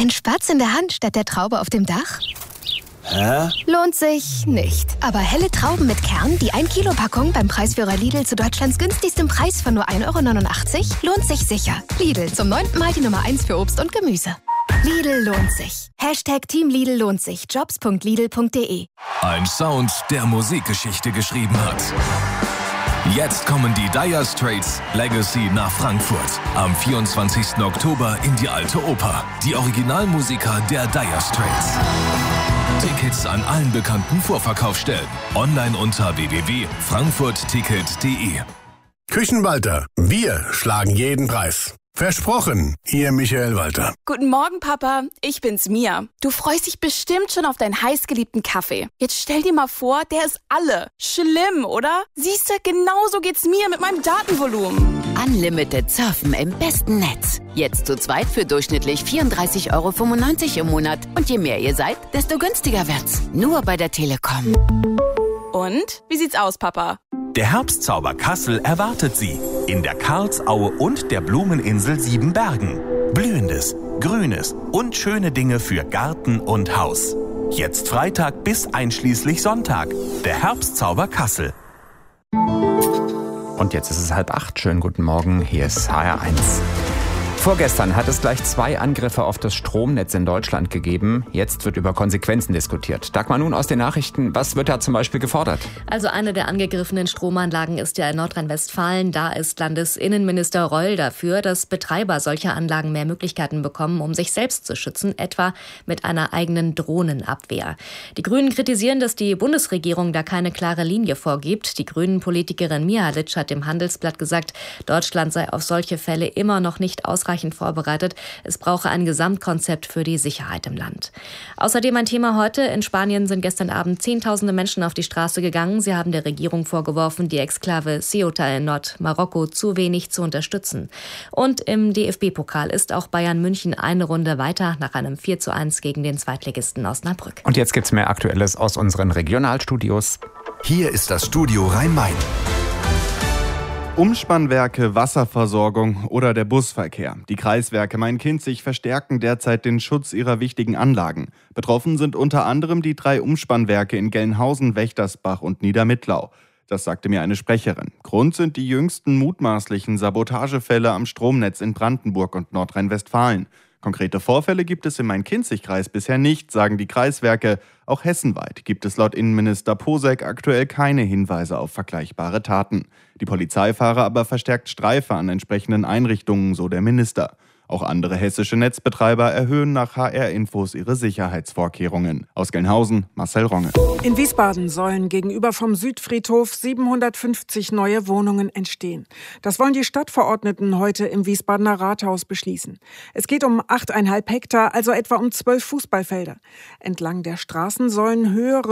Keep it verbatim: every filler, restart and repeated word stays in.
Ein Spatz in der Hand statt der Traube auf dem Dach? Hä? Lohnt sich nicht. Aber helle Trauben mit Kern, die ein Kilo Packung beim Preisführer Lidl zu Deutschlands günstigstem Preis von nur ein Euro neunundachtzig, lohnt sich sicher. Lidl, zum neunten Mal die Nummer eins für Obst und Gemüse. Lidl lohnt sich. Hashtag Team Lidl lohnt sich. Jobs punkt lidl punkt de. Ein Sound, der Musikgeschichte geschrieben hat. Jetzt kommen die Dire Straits Legacy nach Frankfurt. Am vierundzwanzigsten Oktober in die Alte Oper. Die Originalmusiker der Dire Straits. Tickets an allen bekannten Vorverkaufsstellen. Online unter w w w punkt frankfurt ticket punkt de. Küchenwalter, wir schlagen jeden Preis. Versprochen, Ihr Michael Walter. Guten Morgen, Papa. Ich bin's, Mia. Du freust dich bestimmt schon auf deinen heißgeliebten Kaffee. Jetzt stell dir mal vor, der ist alle. Schlimm, oder? Siehst du, genauso geht's mir mit meinem Datenvolumen. Unlimited surfen im besten Netz. Jetzt zu zweit für durchschnittlich vierunddreißig Euro fünfundneunzig im Monat. Und je mehr ihr seid, desto günstiger wird's. Nur bei der Telekom. Und? Wie sieht's aus, Papa? Der Herbstzauber Kassel erwartet Sie in der Karlsaue und der Blumeninsel Siebenbergen. Blühendes, Grünes und schöne Dinge für Garten und Haus. Jetzt Freitag bis einschließlich Sonntag. Der Herbstzauber Kassel. Und jetzt ist es halb acht. Schönen guten Morgen, hier ist H R eins. Vorgestern hat es gleich zwei Angriffe auf das Stromnetz in Deutschland gegeben. Jetzt wird über Konsequenzen diskutiert. Dagmar, nun aus den Nachrichten. Was wird da zum Beispiel gefordert? Also eine der angegriffenen Stromanlagen ist ja in Nordrhein-Westfalen. Da ist Landesinnenminister Reul dafür, dass Betreiber solcher Anlagen mehr Möglichkeiten bekommen, um sich selbst zu schützen, etwa mit einer eigenen Drohnenabwehr. Die Grünen kritisieren, dass die Bundesregierung da keine klare Linie vorgibt. Die Grünen-Politikerin Mihalic hat dem Handelsblatt gesagt, Deutschland sei auf solche Fälle immer noch nicht ausreichend vorbereitet. Es brauche ein Gesamtkonzept für die Sicherheit im Land. Außerdem ein Thema heute. In Spanien sind gestern Abend Zehntausende Menschen auf die Straße gegangen. Sie haben der Regierung vorgeworfen, die Exklave Ceuta in Nordmarokko zu wenig zu unterstützen. Und im D F B-Pokal ist auch Bayern München eine Runde weiter nach einem vier zu eins gegen den Zweitligisten Osnabrück. Und jetzt gibt's mehr Aktuelles aus unseren Regionalstudios. Hier ist das Studio Rhein-Main. Umspannwerke, Wasserversorgung oder der Busverkehr. Die Kreiswerke Main-Kinzig verstärken derzeit den Schutz ihrer wichtigen Anlagen. Betroffen sind unter anderem die drei Umspannwerke in Gelnhausen, Wächtersbach und Niedermittlau. Das sagte mir eine Sprecherin. Grund sind die jüngsten mutmaßlichen Sabotagefälle am Stromnetz in Brandenburg und Nordrhein-Westfalen. Konkrete Vorfälle gibt es im Main-Kinzig-Kreis bisher nicht, sagen die Kreiswerke. Auch hessenweit gibt es laut Innenminister Posek aktuell keine Hinweise auf vergleichbare Taten. Die Polizei fahre aber verstärkt Streife an entsprechenden Einrichtungen, so der Minister. Auch andere hessische Netzbetreiber erhöhen nach H R-Infos ihre Sicherheitsvorkehrungen. Aus Gelnhausen, Marcel Ronge. In Wiesbaden sollen gegenüber vom Südfriedhof siebenhundertfünfzig neue Wohnungen entstehen. Das wollen die Stadtverordneten heute im Wiesbadener Rathaus beschließen. Es geht um acht Komma fünf Hektar, also etwa um zwölf Fußballfelder. Entlang der Straßen sollen höhere